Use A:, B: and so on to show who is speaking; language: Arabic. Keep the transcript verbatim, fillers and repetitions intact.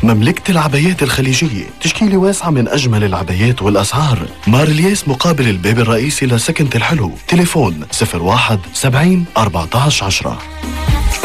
A: مملكة العبايات الخليجية، تشكيلة واسعة من أجمل العبايات والأسعار. مارلياس مقابل الباب الرئيسي لسكنة الحلو. تليفون صفر واحد سبعين أربعة عشر عشرة.